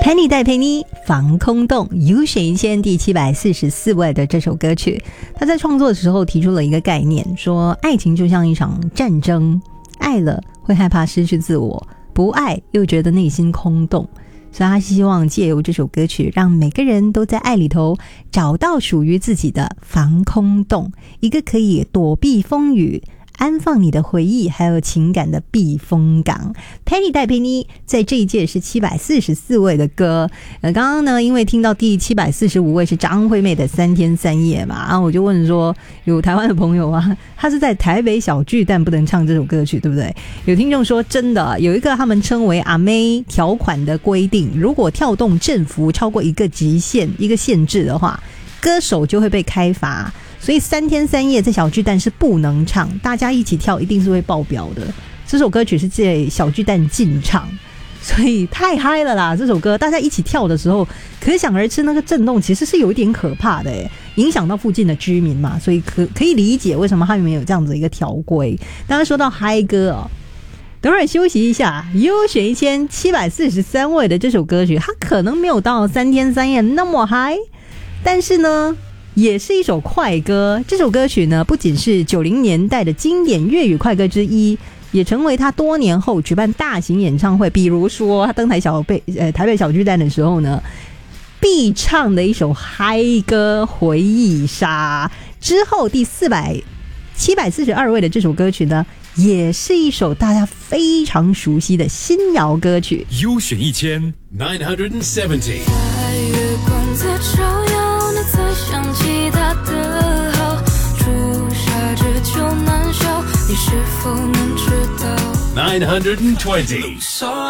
Penny 带陪你防空洞，有选一千第744位的这首歌曲，他在创作的时候提出了一个概念，说爱情就像一场战争，爱了会害怕失去自我，不爱又觉得内心空洞，所以他希望借由这首歌曲让每个人都在爱里头找到属于自己的防空洞，一个可以躲避风雨安放你的回忆还有情感的避风港。 Penny 带陪你在这一届是744位的歌，刚刚呢因为听到第745位是张惠妹的3天3夜嘛，然后我就问说有台湾的朋友啊，他是在台北小巨蛋不能唱这首歌曲对不对？有听众说真的有一个他们称为阿妹条款的规定，如果跳动振幅超过一个极限一个限制的话，歌手就会被开罚，所以3天3夜在小巨蛋是不能唱，大家一起跳一定是会爆表的。这首歌曲是在小巨蛋禁唱，所以太嗨了啦！这首歌大家一起跳的时候，可想而知那个震动其实是有一点可怕的耶，影响到附近的居民嘛，所以可以理解为什么他们有这样子一个条规。当然说到嗨歌哦，等会儿休息一下，优选1743位的这首歌曲，它可能没有到3天3夜那么嗨，但是呢也是一首快歌。这首歌曲呢不仅是90年代的经典粤语快歌之一，也成为他多年后举办大型演唱会，比如说他登台台北小巨蛋的时候呢必唱的一首嗨歌《回忆杀》。之后第742位的这首歌曲呢也是一首大家非常熟悉的新谣歌曲， 优选1970。 在月光在照耀，你才想起他的好，朱砂痣就难消，你是否能知道 920